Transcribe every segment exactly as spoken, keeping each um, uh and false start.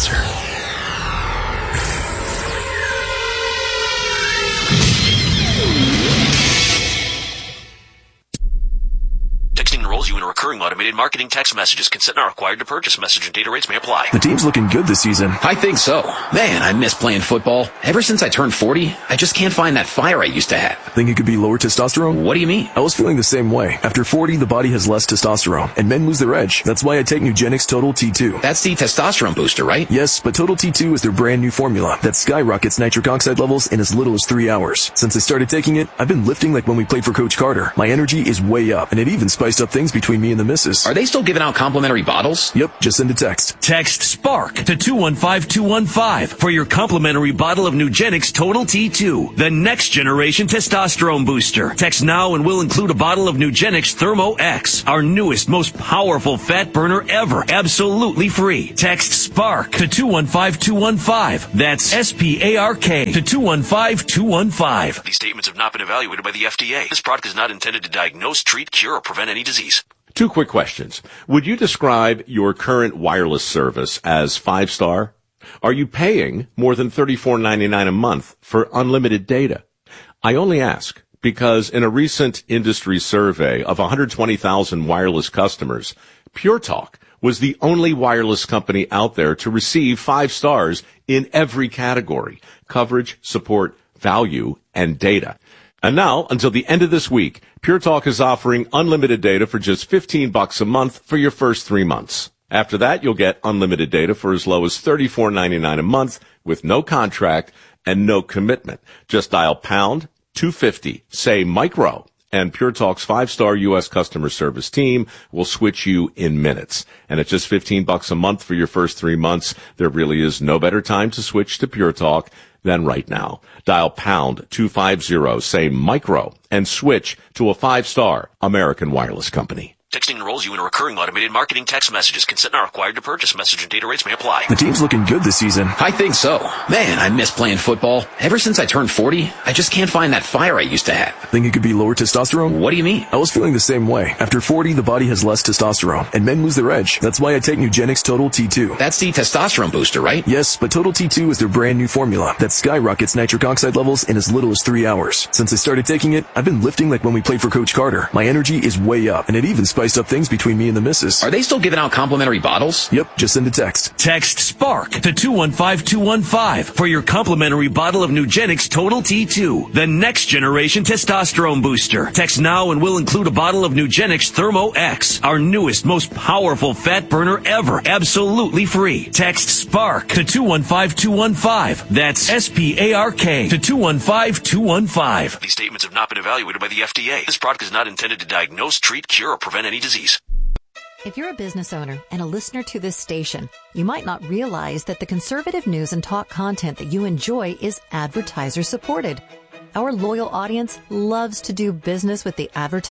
answer. Texting enrolls you in a recurring automated marketing text messages. Consent not required to purchase. Message and data rates may apply. The team's looking good this season. I think so. Man, I miss playing football. Ever since I turned forty, I just can't find that fire I used to have. Think it could be lower testosterone? What do you mean? I was feeling the same way. After forty, the body has less testosterone, and men lose their edge. That's why I take Nugenix Total T two. That's the testosterone booster, right? Yes, but Total T two is their brand new formula that skyrockets nitric oxide levels in as little as three hours. Since I started taking it, I've been lifting like when we played for Coach Carter. My energy is way up, and it even spiced up things between me and the missus. Are they still giving out complimentary bottles? Yep, just send a text. Text SPARK to two one five two one five for your complimentary bottle of Nugenix Total T two, the next generation testosterone booster. Text now and we'll include a bottle of Nugenix Thermo X, our newest, most powerful fat burner ever, absolutely free. Text SPARK to two one five two one five. That's S P A R K to two one five two one five. These statements have not been evaluated by the F D A. This product is not intended to diagnose, treat, cure, or prevent any disease. Two quick questions. Would you describe your current wireless service as five-star? Are you paying more than thirty-four ninety-nine a month for unlimited data? I only ask because in a recent industry survey of one hundred twenty thousand wireless customers, Pure Talk was the only wireless company out there to receive five stars in every category: coverage, support, value, and data. And now, until the end of this week, Pure Talk is offering unlimited data for just fifteen bucks a month for your first three months. After that, you'll get unlimited data for as low as thirty-four ninety-nine a month with no contract and no commitment. Just dial pound two fifty, say micro, and Pure Talk's five-star U S customer service team will switch you in minutes. And at just fifteen bucks a month for your first three months, there really is no better time to switch to Pure Talk than right now. Dial pound two fifty, say micro, and switch to a five-star American wireless company. Texting enrolls you in a recurring automated marketing text messages. Consent not required to purchase. Message and data rates may apply. The team's looking good this season. I think so. Man, I miss playing football. Ever since I turned forty, I just can't find that fire I used to have. Think it could be lower testosterone? What do you mean? I was feeling the same way. After forty, the body has less testosterone, and men lose their edge. That's why I take Nugenix Total T two. That's the testosterone booster, right? Yes, but Total T two is their brand new formula that skyrockets nitric oxide levels in as little as three hours. Since I started taking it, I've been lifting like when we played for Coach Carter. My energy is way up, and it even spiced up things between me and the missus. Are they still giving out complimentary bottles? Yep, just send a text. Text SPARK to two one five two one five for your complimentary bottle of Nugenix Total T two, the next generation testosterone booster. Text now and we'll include a bottle of Nugenix Thermo X, our newest, most powerful fat burner ever, absolutely free. Text SPARK to two one five two one five. That's S P A R K to two one five two one five. These statements have not been evaluated by the F D A. This product is not intended to diagnose, treat, cure, or prevent any disease. If you're a business owner and a listener to this station, you might not realize that the conservative news and talk content that you enjoy is advertiser supported. Our loyal audience loves to do business with the advertiser.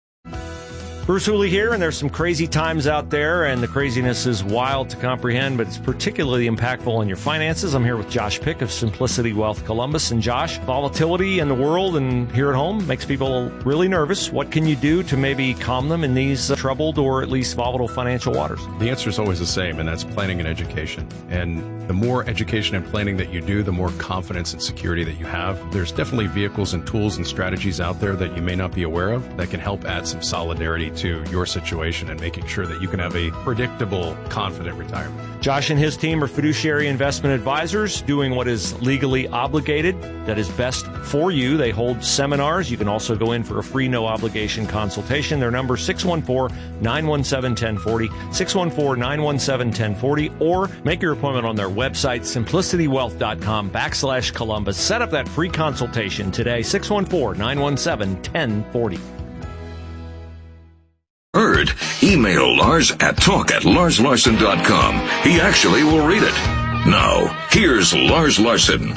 Bruce Hooley here, and there's some crazy times out there, and the craziness is wild to comprehend, but it's particularly impactful on your finances. I'm here with Josh Pick of Simplicity Wealth Columbus. And Josh, volatility in the world and here at home makes people really nervous. What can you do to maybe calm them in these uh, troubled or at least volatile financial waters? The answer is always the same, and that's planning and education. And the more education and planning that you do, the more confidence and security that you have. There's definitely vehicles and tools and strategies out there that you may not be aware of that can help add some solidarity to your situation and making sure that you can have a predictable, confident retirement. Josh and his team are fiduciary investment advisors doing what is legally obligated, that is best for you. They hold seminars. You can also go in for a free, no-obligation consultation. Their number is six one four, nine one seven, one zero four zero, six one four, nine one seven, one zero four zero, or make your appointment on their website, simplicitywealth.com backslash Columbus. Set up that free consultation today, six one four, nine one seven, one zero four zero. Heard. Email Lars at talk at lars larson dot com. He actually will read it. Now, here's Lars Larson.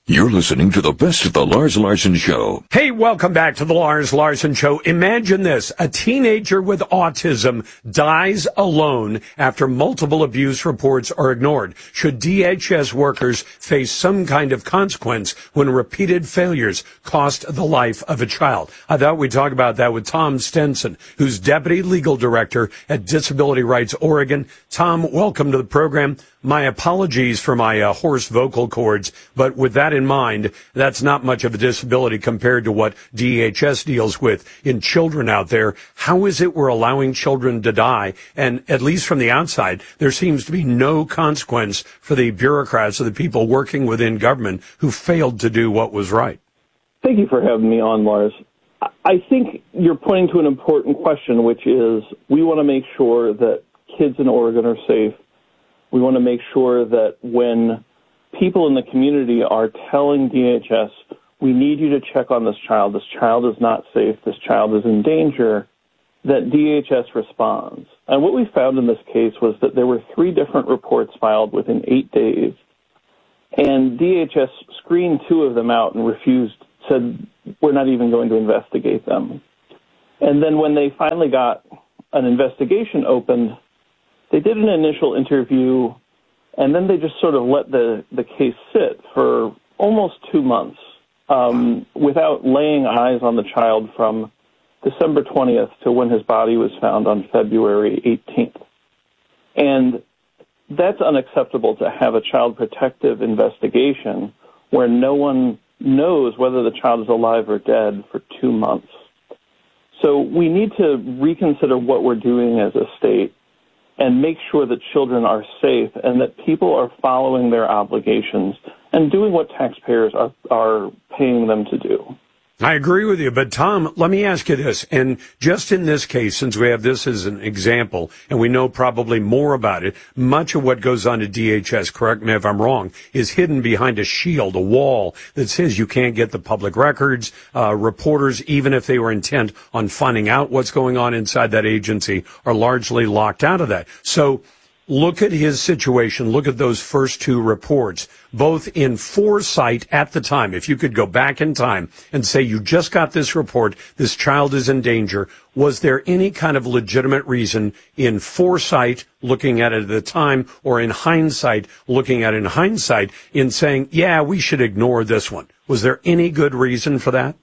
You're listening to the best of the Lars Larson Show. Hey, welcome back to the Lars Larson Show. Imagine this. A teenager with autism dies alone after multiple abuse reports are ignored. Should D H S workers face some kind of consequence when repeated failures cost the life of a child? I thought we'd talk about that with Tom Stenson, who's Deputy Legal Director at Disability Rights Oregon. Tom, welcome to the program. My apologies for my uh, hoarse vocal cords, but with that in mind, that's not much of a disability compared to what D H S deals with in children out there. How is it we're allowing children to die? And at least from the outside, there seems to be no consequence for the bureaucrats or the people working within government who failed to do what was right. Thank you for having me on, Lars. I think you're pointing to an important question, which is we want to make sure that kids in Oregon are safe. We want to make sure that when people in the community are telling D H S, we need you to check on this child, this child is not safe, this child is in danger, that D H S responds. And what we found in this case was that there were three different reports filed within eight days, and D H S screened two of them out and refused, said, we're not even going to investigate them. And then when they finally got an investigation opened, they did an initial interview, and then they just sort of let the, the case sit for almost two months um, without laying eyes on the child from December twentieth to when his body was found on February eighteenth. And that's unacceptable to have a child protective investigation where no one knows whether the child is alive or dead for two months. So we need to reconsider what we're doing as a state and make sure that children are safe and that people are following their obligations and doing what taxpayers are, are paying them to do. I agree with you, but Tom, let me ask you this, and just in this case, since we have this as an example, and we know probably more about it, much of what goes on to D H S, correct me if I'm wrong, is hidden behind a shield, a wall that says you can't get the public records. Uh, reporters, even if they were intent on finding out what's going on inside that agency, are largely locked out of that. So look at his situation. Look at those first two reports, both in foresight at the time. If you could go back in time and say, you just got this report, this child is in danger, was there any kind of legitimate reason in foresight, looking at it at the time, or in hindsight, looking at it in hindsight, in saying, yeah, we should ignore this one? Was there any good reason for that?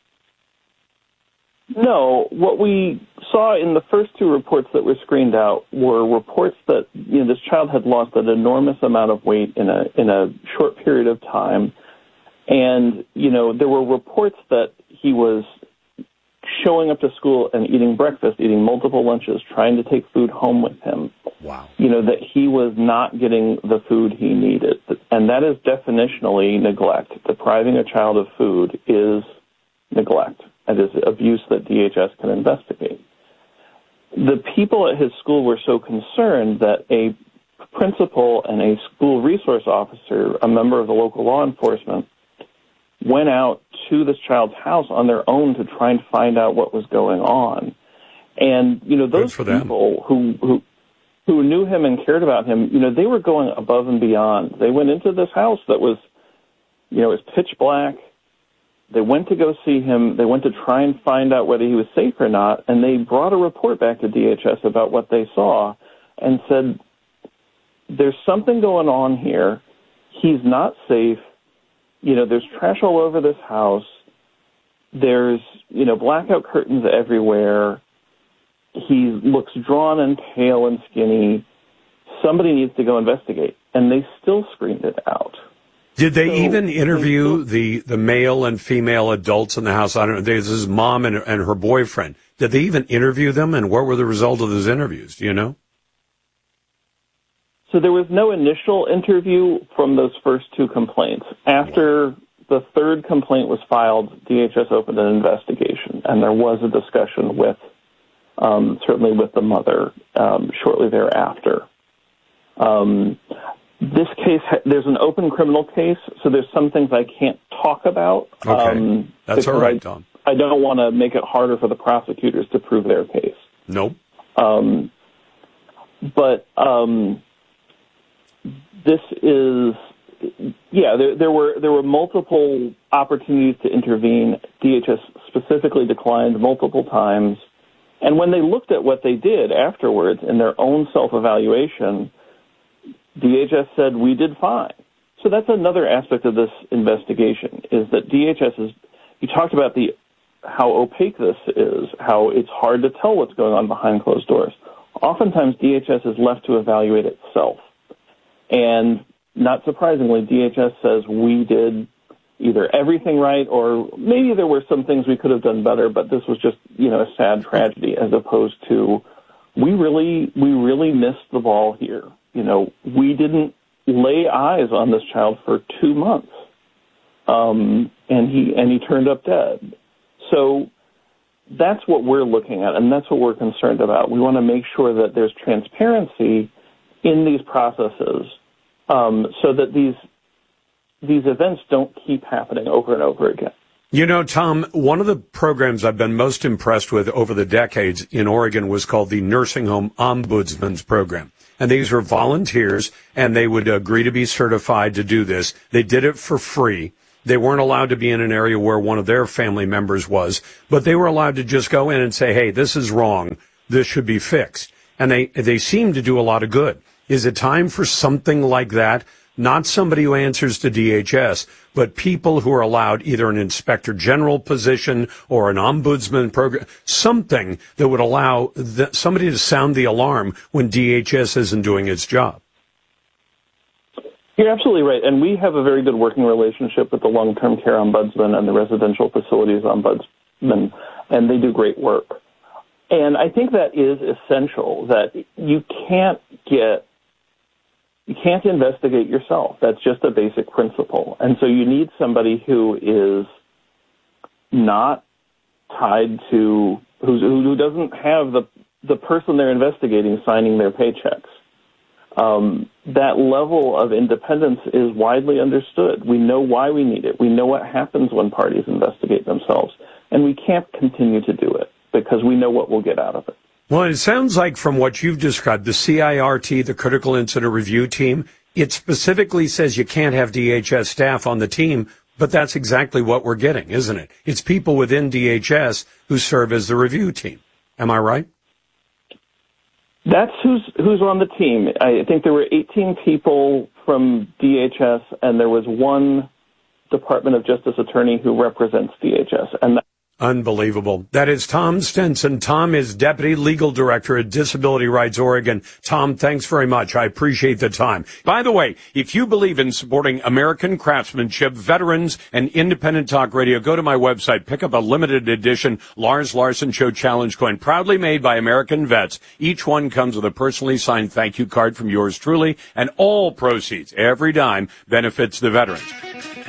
No. What we saw in the first two reports that were screened out were reports that, you know, this child had lost an enormous amount of weight in a in a short period of time. And, you know, there were reports that he was showing up to school and eating breakfast, eating multiple lunches, trying to take food home with him. Wow. You know, that he was not getting the food he needed. And that is definitionally neglect. Depriving a child of food is neglect. It is abuse that D H S can investigate. The people at his school were so concerned that a principal and a school resource officer, a member of the local law enforcement, went out to this child's house on their own to try and find out what was going on. And, you know, those people who, who who knew him and cared about him, you know, they were going above and beyond. They went into this house that was, you know, it was pitch black. They went to go see him. They went to try and find out whether he was safe or not, and they brought a report back to D H S about what they saw and said, there's something going on here. He's not safe. You know, there's trash all over this house. There's, you know, blackout curtains everywhere. He looks drawn and pale and skinny. Somebody needs to go investigate. And they still screened it out. Did they so, even interview the, the male and female adults in the house? I don't know. This is mom and, and her boyfriend. Did they even interview them? And what were the results of those interviews? Do you know? So there was no initial interview from those first two complaints. After the third complaint was filed, D H S opened an investigation, and there was a discussion with, um, certainly with the mother, um, shortly thereafter. Um, This case, there's an open criminal case, so there's some things I can't talk about. Okay, um, that's all right, I, Tom. I don't want to make it harder for the prosecutors to prove their case. Nope. Um, but um, this is yeah, there, there were there were multiple opportunities to intervene. D H S specifically declined multiple times. And when they looked at what they did afterwards in their own self-evaluation, D H S said, we did fine. So that's another aspect of this investigation, is that D H S is, you talked about the how opaque this is, how it's hard to tell what's going on behind closed doors. Oftentimes, D H S is left to evaluate itself. And not surprisingly, D H S says we did either everything right, or maybe there were some things we could have done better, but this was just, you know, a sad tragedy, as opposed to we really, we really missed the ball here. You know, we didn't lay eyes on this child for two months, um, and he and he turned up dead. So that's what we're looking at, and that's what we're concerned about. We want to make sure that there's transparency in these processes, um, so that these these events don't keep happening over and over again. You know, Tom, one of the programs I've been most impressed with over the decades in Oregon was called the Nursing Home Ombudsman's Program. And these were volunteers, and they would agree to be certified to do this. They did it for free. They weren't allowed to be in an area where one of their family members was, but they were allowed to just go in and say, hey, this is wrong. This should be fixed. And they, they seem to do a lot of good. Is it time for something like that? Not somebody who answers to D H S, but people who are allowed either an inspector general position or an ombudsman program, something that would allow the, somebody to sound the alarm when D H S isn't doing its job. You're absolutely right. And we have a very good working relationship with the long-term care ombudsman and the residential facilities ombudsman, and they do great work. And I think that is essential, that you can't get You can't investigate yourself. That's just a basic principle. And so you need somebody who is not tied to, who's, who doesn't have the, the person they're investigating signing their paychecks. Um, that level of independence is widely understood. We know why we need it. We know what happens when parties investigate themselves. And we can't continue to do it because we know what we'll get out of it. Well, it sounds like from what you've described, the C I R T, the Critical Incident Review Team, it specifically says you can't have D H S staff on the team, but that's exactly what we're getting, isn't it? It's people within D H S who serve as the review team. Am I right? That's who's who's on the team. I think there were eighteen people from D H S, and there was one Department of Justice attorney who represents D H S. And that- Unbelievable. That is Tom Stinson. Tom is Deputy Legal Director at Disability Rights Oregon. Tom, thanks very much. I appreciate the time. By the way, if you believe in supporting American craftsmanship, veterans, and independent talk radio, go to my website, pick up a limited edition Lars Larson Show Challenge coin, proudly made by American vets. Each one comes with a personally signed thank you card from yours truly, and all proceeds, every dime, benefits the veterans.